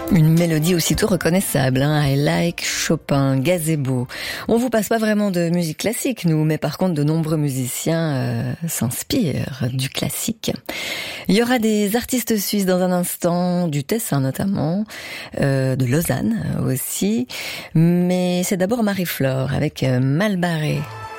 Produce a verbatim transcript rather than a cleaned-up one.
Une mélodie aussitôt reconnaissable, hein, I like Chopin, Gazebo. On vous passe pas vraiment de musique classique, nous, mais par contre de nombreux musiciens euh, s'inspirent du classique. Il y aura des artistes suisses dans un instant, du Tessin notamment, euh, de Lausanne aussi, mais c'est d'abord Marie-Flore avec euh, Mal barré.